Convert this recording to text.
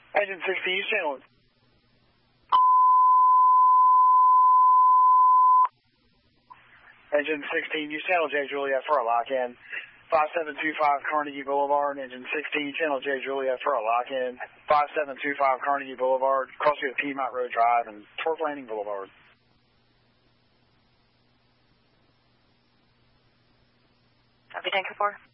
Engine 16, East Channel. Engine 16, East Channel J Juliet for a lock-in. 5725 Carnegie Boulevard, Engine 16, Channel J Juliet for a lock-in. 5725 Carnegie Boulevard, crossing to Piedmont Road Drive and Torp Landing Boulevard. Copy, Tanker 4.